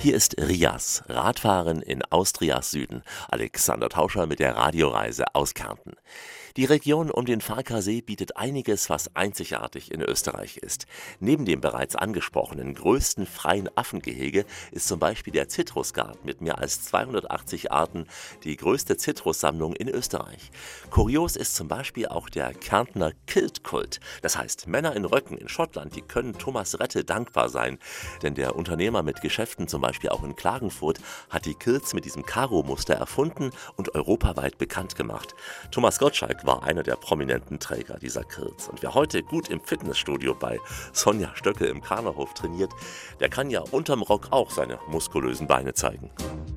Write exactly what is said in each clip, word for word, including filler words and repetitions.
Hier ist Rias, Radfahren in Austrias Süden. Alexander Tauscher mit der Radioreise aus Kärnten. Die Region um den Farkasee bietet einiges, was einzigartig in Österreich ist. Neben dem bereits angesprochenen größten freien Affengehege ist zum Beispiel der Zitrusgarten mit mehr als zweihundertachtzig Arten die größte Zitrussammlung in Österreich. Kurios ist zum Beispiel auch der Kärntner Kiltkult. Das heißt, Männer in Röcken in Schottland, die können Thomas Rette dankbar sein. Denn der Unternehmer mit Geschäften zum Beispiel auch in Klagenfurt hat die Kilts mit diesem Karo-Muster erfunden und europaweit bekannt gemacht. Thomas Gottschalk war einer der prominenten Träger dieser Kilts. Und wer heute gut im Fitnessstudio bei Sonja Stöckel im Karnerhof trainiert, der kann ja unterm Rock auch seine muskulösen Beine zeigen.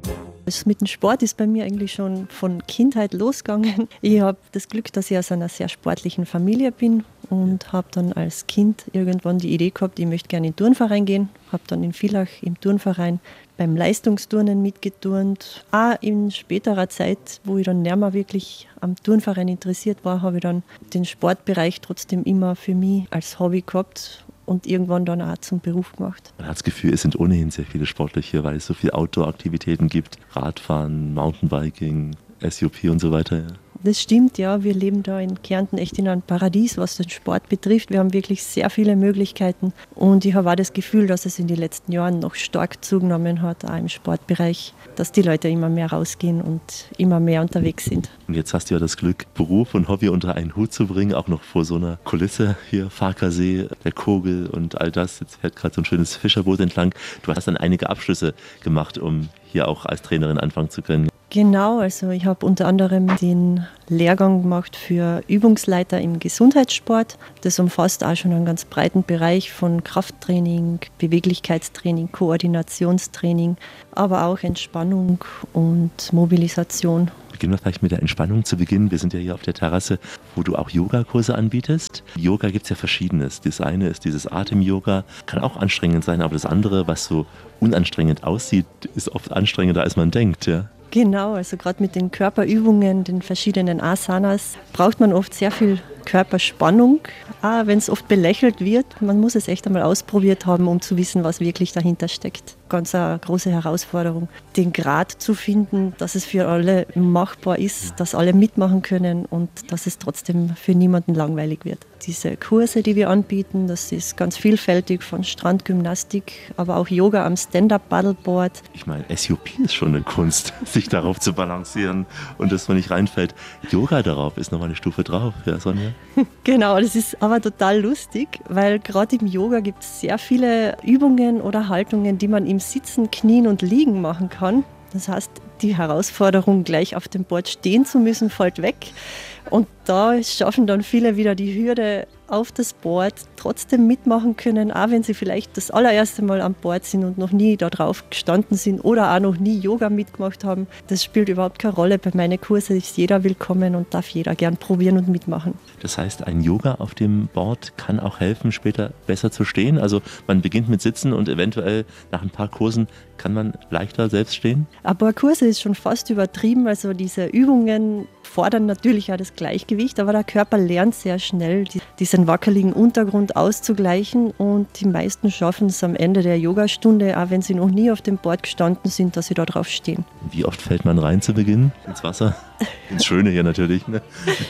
Das mit dem Sport ist bei mir eigentlich schon von Kindheit losgegangen. Ich habe das Glück, dass ich aus einer sehr sportlichen Familie bin und habe dann als Kind irgendwann die Idee gehabt, ich möchte gerne in den Turnverein gehen. Habe dann in Villach im Turnverein beim Leistungsturnen mitgeturnt. Auch in späterer Zeit, wo ich dann nicht mehr wirklich am Turnverein interessiert war, habe ich dann den Sportbereich trotzdem immer für mich als Hobby gehabt und irgendwann dann auch zum Beruf gemacht. Man hat das Gefühl, es sind ohnehin sehr viele Sportler hier, weil es so viele Outdoor-Aktivitäten gibt. Radfahren, Mountainbiking, S U P und so weiter. Ja. Das stimmt, ja. Wir leben da in Kärnten echt in einem Paradies, was den Sport betrifft. Wir haben wirklich sehr viele Möglichkeiten und ich habe auch das Gefühl, dass es in den letzten Jahren noch stark zugenommen hat, auch im Sportbereich, dass die Leute immer mehr rausgehen und immer mehr unterwegs sind. Und jetzt hast du ja das Glück, Beruf und Hobby unter einen Hut zu bringen, auch noch vor so einer Kulisse hier, Farkasee, der Kogel und all das. Jetzt fährt gerade so ein schönes Fischerboot entlang. Du hast dann einige Abschlüsse gemacht, um hier auch als Trainerin anfangen zu können. Genau, also ich habe unter anderem den Lehrgang gemacht für Übungsleiter im Gesundheitssport. Das umfasst auch schon einen ganz breiten Bereich von Krafttraining, Beweglichkeitstraining, Koordinationstraining, aber auch Entspannung und Mobilisation. Beginnen wir vielleicht mit der Entspannung zu Beginn. Wir sind ja hier auf der Terrasse, wo du auch Yogakurse anbietest. Yoga gibt es ja verschiedenes. Das eine ist dieses Atem-Yoga, kann auch anstrengend sein, aber das andere, was so unanstrengend aussieht, ist oft anstrengender, als man denkt. Ja? Genau, also gerade mit den Körperübungen, den verschiedenen Asanas, braucht man oft sehr viel Körperspannung, auch wenn es oft belächelt wird. Man muss es echt einmal ausprobiert haben, um zu wissen, was wirklich dahinter steckt. Ganz eine große Herausforderung, den Grad zu finden, dass es für alle machbar ist, dass alle mitmachen können und dass es trotzdem für niemanden langweilig wird. Diese Kurse, die wir anbieten, das ist ganz vielfältig, von Strandgymnastik, aber auch Yoga am Stand-Up-Paddleboard. Ich meine, S U P ist schon eine Kunst, sich darauf zu balancieren und dass man nicht reinfällt. Yoga darauf ist nochmal eine Stufe drauf, ja, Sonja? Genau, das ist aber total lustig, weil gerade im Yoga gibt es sehr viele Übungen oder Haltungen, die man im Sitzen, Knien und Liegen machen kann. Das heißt, die Herausforderung, gleich auf dem Board stehen zu müssen, fällt weg. Und da schaffen dann viele wieder die Hürde auf das Board, trotzdem mitmachen können, auch wenn sie vielleicht das allererste Mal am Board sind und noch nie da drauf gestanden sind oder auch noch nie Yoga mitgemacht haben. Das spielt überhaupt keine Rolle. Bei meinen Kursen ist jeder willkommen und darf jeder gern probieren und mitmachen. Das heißt, ein Yoga auf dem Board kann auch helfen, später besser zu stehen? Also man beginnt mit Sitzen und eventuell nach ein paar Kursen kann man leichter selbst stehen? Ein paar Kurse ist schon fast übertrieben. Also diese Übungen fordern natürlich auch das Gleichgewicht, aber der Körper lernt sehr schnell, diesen wackeligen Untergrund auszugleichen und die meisten schaffen es am Ende der Yogastunde, auch wenn sie noch nie auf dem Board gestanden sind, dass sie da drauf stehen. Wie oft fällt man rein zu Beginn ins Wasser? Ins Schöne hier natürlich. Ne?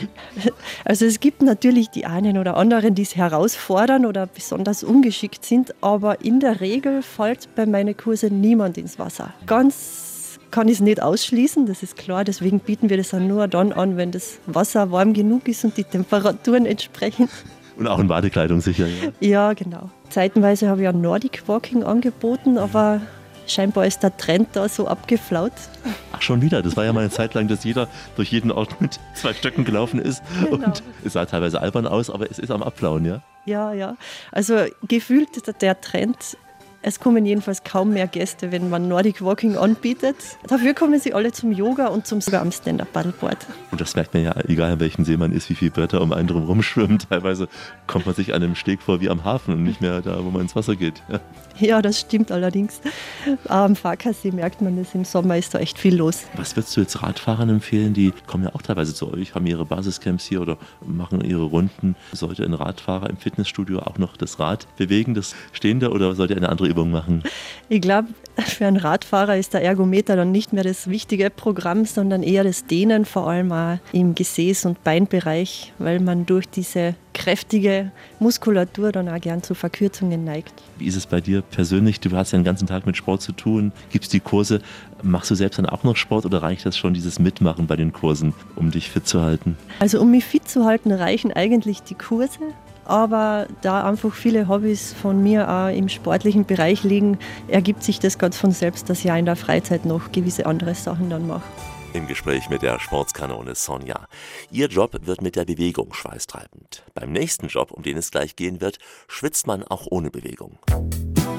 Also es gibt natürlich die einen oder anderen, die es herausfordern oder besonders ungeschickt sind, aber in der Regel fällt bei meinen Kursen niemand ins Wasser. Ganz kann ich es nicht ausschließen, das ist klar. Deswegen bieten wir das auch nur dann an, wenn das Wasser warm genug ist und die Temperaturen entsprechen. Und auch in Badekleidung sicher, ja? Ja, genau. Zeitenweise habe ich ja Nordic Walking angeboten, aber scheinbar ist der Trend da so abgeflaut. Ach, schon wieder? Das war ja mal eine Zeit lang, dass jeder durch jeden Ort mit zwei Stöcken gelaufen ist. Genau. Und es sah teilweise albern aus, aber es ist am Abflauen, ja? Ja, ja. Also gefühlt der Trend. Es kommen jedenfalls kaum mehr Gäste, wenn man Nordic Walking anbietet. Dafür kommen sie alle zum Yoga und zum Yoga am Stand-Up-Paddleboard. Und das merkt man ja, egal an welchem See man ist, wie viele Bretter um einen drum rumschwimmen. Teilweise kommt man sich an einem Steg vor wie am Hafen und nicht mehr da, wo man ins Wasser geht. Ja, ja das stimmt allerdings. Am Farkasee merkt man das, im Sommer ist da echt viel los. Was würdest du jetzt Radfahrern empfehlen? Die kommen ja auch teilweise zu euch, haben ihre Basiscamps hier oder machen ihre Runden. Sollte ein Radfahrer im Fitnessstudio auch noch das Rad bewegen, das Stehende, oder sollte er eine andere Übungen machen? Ich glaube, für einen Radfahrer ist der Ergometer dann nicht mehr das wichtige Programm, sondern eher das Dehnen, vor allem auch im Gesäß- und Beinbereich, weil man durch diese kräftige Muskulatur dann auch gern zu Verkürzungen neigt. Wie ist es bei dir persönlich? Du hast ja den ganzen Tag mit Sport zu tun, gibst die Kurse. Machst du selbst dann auch noch Sport oder reicht das schon, dieses Mitmachen bei den Kursen, um dich fit zu halten? Also um mich fit zu halten, reichen eigentlich die Kurse. Aber da einfach viele Hobbys von mir auch im sportlichen Bereich liegen, ergibt sich das ganz von selbst, dass ich auch in der Freizeit noch gewisse andere Sachen dann mache. Im Gespräch mit der Sportskanone Sonja. Ihr Job wird mit der Bewegung schweißtreibend. Beim nächsten Job, um den es gleich gehen wird, schwitzt man auch ohne Bewegung.